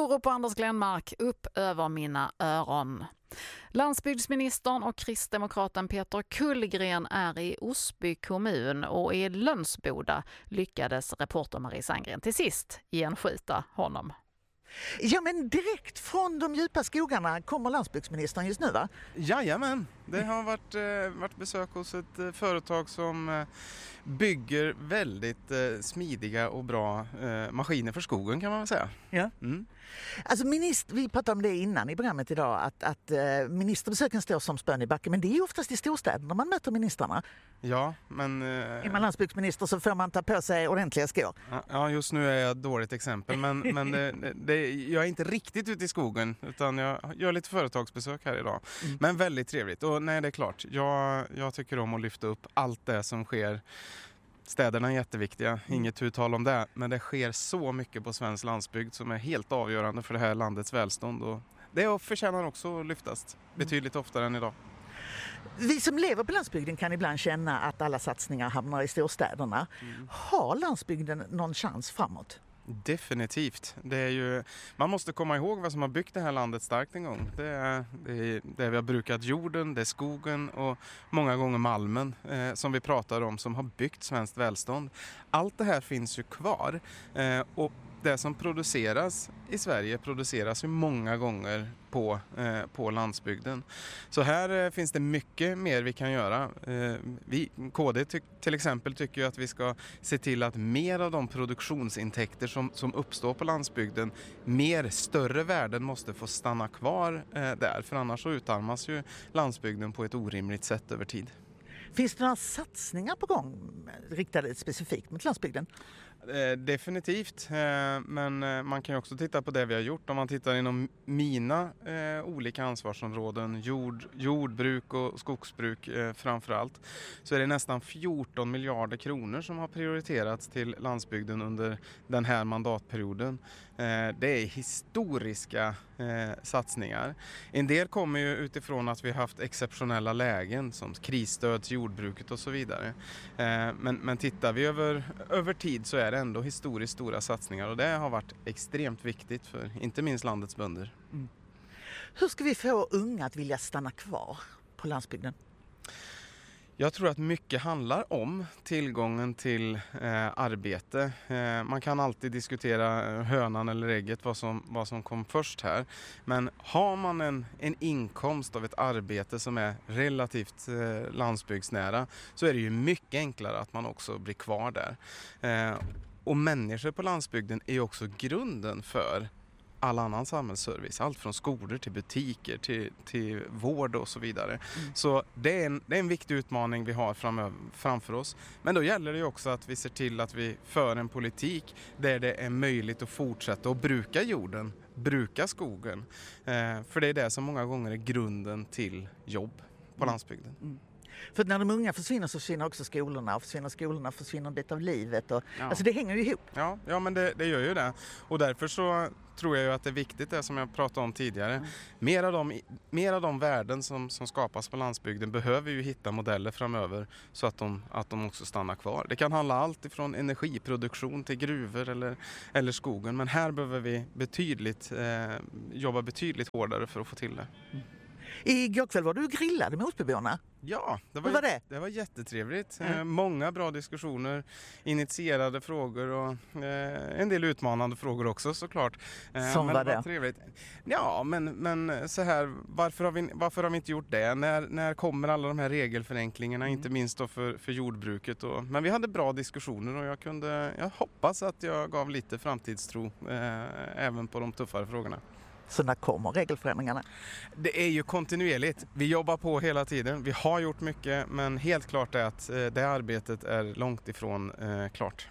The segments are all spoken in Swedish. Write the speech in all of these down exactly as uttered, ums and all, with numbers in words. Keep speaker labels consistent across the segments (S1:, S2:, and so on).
S1: Orup och Anders Glenmark upp över mina öron. Landsbygdsministern och kristdemokraten Peter Kullgren är i Osby kommun och i Lönsboda lyckades reporter Marie Sandgren till sist genskjuta honom.
S2: Ja, men direkt från de djupa skogarna kommer landsbygdsministern just nu, va?
S3: Jajamän, det har varit, eh, varit besök hos ett eh, företag som eh, bygger väldigt eh, smidiga och bra eh, maskiner för skogen, kan man väl säga.
S2: Ja.
S3: Mm.
S2: Alltså minister, vi pratade om det innan i programmet idag, att, att eh, ministerbesöken står som spön i backen, men det är ju oftast i storstäderna man möter ministrarna.
S3: Ja, men... Eh,
S2: är man landsbygdsminister så får man ta på sig ordentliga skor.
S3: Ja, just nu är jag ett dåligt exempel, men, men det, det, jag är inte riktigt ute i skogen, utan jag gör lite företagsbesök här idag. Mm. Men väldigt trevligt, och nej, det är klart, jag, jag tycker om att lyfta upp allt det som sker. Städerna är jätteviktiga, inget uttal om det, men det sker så mycket på svensk landsbygd som är helt avgörande för det här landets välstånd, och det förtjänar också att lyftas betydligt oftare än idag.
S2: Vi som lever på landsbygden kan ibland känna att alla satsningar hamnar i storstäderna. Mm. Har landsbygden någon chans framåt?
S3: Definitivt. Det är ju, man måste komma ihåg vad som har byggt det här landet starkt en gång. Det är, det är, det vi har brukat jorden, det är skogen och många gånger malmen eh, som vi pratar om, som har byggt svenskt välstånd. Allt det här finns ju kvar eh, och det som produceras i Sverige produceras ju många gånger på, eh, på landsbygden. Så här eh, finns det mycket mer vi kan göra. Eh, vi, K D ty- till exempel tycker ju att vi ska se till att mer av de produktionsintäkter som, som uppstår på landsbygden, mer större värden måste få stanna kvar eh, där. För annars så utarmas ju landsbygden på ett orimligt sätt över tid.
S2: Finns det några satsningar på gång riktade specifikt mot landsbygden?
S3: Eh, definitivt, eh, men eh, man kan ju också titta på det vi har gjort. Om man tittar inom mina eh, olika ansvarsområden, jord, jordbruk och skogsbruk eh, framförallt, så är det nästan fjorton miljarder kronor som har prioriterats till landsbygden under den här mandatperioden. Eh, det är historiska eh, satsningar. En del kommer ju utifrån att vi har haft exceptionella lägen som krisstöd till jordbruket och så vidare. Eh, men, men tittar vi över, över tid så är det ändå historiskt stora satsningar, och det har varit extremt viktigt för inte minst landets bönder.
S2: Mm. Hur ska vi få unga att vilja stanna kvar på landsbygden?
S3: Jag tror att mycket handlar om tillgången till eh, arbete. Eh, man kan alltid diskutera hönan eller ägget, vad som, vad som kom först här. Men har man en, en inkomst av ett arbete som är relativt eh, landsbygdsnära, så är det ju mycket enklare att man också blir kvar där. Eh, och människor på landsbygden är ju också grunden för all annan samhällsservice, allt från skolor till butiker till, till vård och så vidare. Mm. Så det är, en, det är en viktig utmaning vi har framöver, framför oss. Men då gäller det ju också att vi ser till att vi för en politik där det är möjligt att fortsätta att bruka jorden, bruka skogen. Eh, för det är det som många gånger är grunden till jobb på mm. landsbygden. Mm.
S2: För när de unga försvinner så försvinner också skolorna, och försvinner skolorna försvinner en bit av livet. Och,
S3: ja.
S2: Alltså det hänger ju ihop.
S3: Ja, ja men det, det gör ju det. Och därför så tror jag ju att det är viktigt, det som jag pratade om tidigare. Mm. Mer av de, mer av de värden som, som skapas på landsbygden behöver ju hitta modeller framöver så att de, att de också stannar kvar. Det kan handla allt ifrån energiproduktion till gruvor eller, eller skogen. Men här behöver vi betydligt, eh, jobba betydligt hårdare för att få till det. Mm.
S2: Igår kväll var du grillade med Osbyborna.
S3: Ja, det var,
S2: var det?
S3: det var jättetrevligt.
S2: Mm.
S3: Eh, många bra diskussioner, initierade frågor och eh, en del utmanande frågor också såklart.
S2: Eh, Som
S3: men
S2: var
S3: det?
S2: det?
S3: Var trevligt. Ja, men, men så här, varför har, vi, varför har vi inte gjort det? När, när kommer alla de här regelförenklingarna, mm. inte minst då för, för jordbruket? Och, men vi hade bra diskussioner, och jag, kunde, jag hoppas att jag gav lite framtidstro eh, även på de tuffare frågorna.
S2: Så när kommer regelförändringarna?
S3: Det är ju kontinuerligt. Vi jobbar på hela tiden. Vi har gjort mycket, men helt klart är att det arbetet är långt ifrån eh, klart.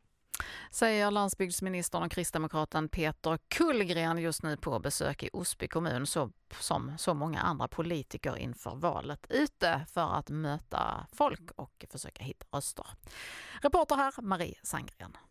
S1: Säger landsbygdsministern och kristdemokraten Peter Kullgren just nu på besök i Osby kommun, så, som så många andra politiker inför valet, ute för att möta folk och försöka hitta röster. Reporter här, Marie Sandgren.